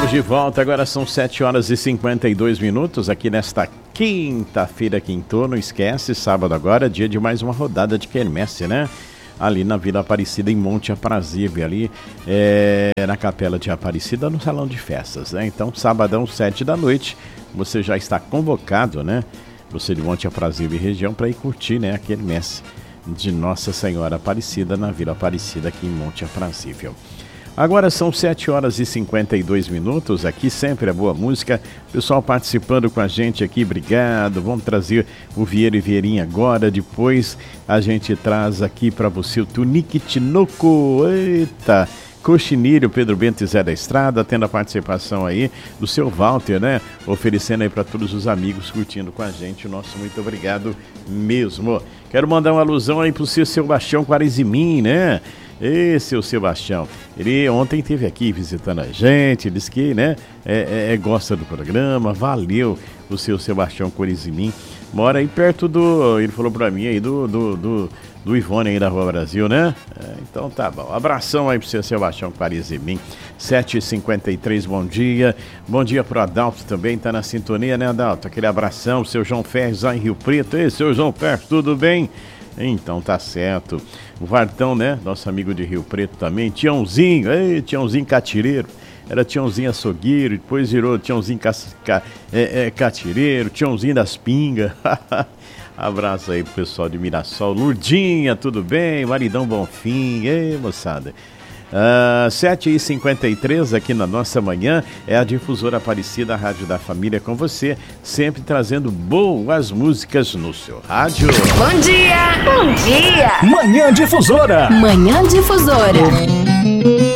Estamos de volta, agora são 7h52 aqui nesta quinta-feira, quintou, não esquece, sábado agora, dia de mais uma rodada de quermesse, né? Ali na Vila Aparecida, em Monte Aprazível, ali na Capela de Aparecida, no Salão de Festas, né? Então, sabadão, 7 da noite, você já está convocado, né? Você de Monte Aprazível e região, para ir curtir, né? A quermesse de Nossa Senhora Aparecida, na Vila Aparecida, aqui em Monte Aprazível. Agora são 7h52, aqui sempre a boa música, pessoal participando com a gente aqui, obrigado, vamos trazer o Vieira e Vieirinha agora, depois a gente traz aqui para você o Tunique Tinoco, eita, Coxinilho, Pedro Bento e Zé da Estrada, tendo a participação aí do seu Walter, né, oferecendo aí para todos os amigos curtindo com a gente, o nosso muito obrigado mesmo. Quero mandar uma alusão aí pro seu Sebastião Quaresimin, né? Esse é o Sebastião, ele ontem esteve aqui visitando a gente, disse que, né, gosta do programa, valeu o seu Sebastião Quaresimin, mora aí perto ele falou pra mim aí do Ivone aí da Rua Brasil, né? Então tá bom, abração aí pro seu Sebastião Quaresimin, 7h53, bom dia pro Adalto também, tá na sintonia, né, Adalto? Aquele abração, seu João Ferres lá em Rio Preto, ei, seu João Ferres, tudo bem? Então tá certo. O Vartão, né? Nosso amigo de Rio Preto também. Tiãozinho, Tiãozinho Catireiro. Era Tiãozinho Açougueiro, depois virou Tiãozinho Catireiro, Tiãozinho das Pingas. Abraço aí pro pessoal de Mirassol. Lurdinha, tudo bem? Maridão Bonfim, moçada. 7h53 aqui na nossa manhã, é a Difusora Aparecida, a Rádio da Família com você, sempre trazendo boas músicas no seu rádio. Bom dia! Bom dia! Manhã Difusora! Manhã Difusora!